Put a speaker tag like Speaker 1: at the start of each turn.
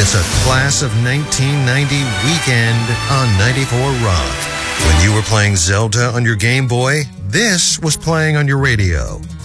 Speaker 1: It's a class of 1990 weekend on 94 Rock. When you were playing Zelda on your Game Boy, this was playing on your radio.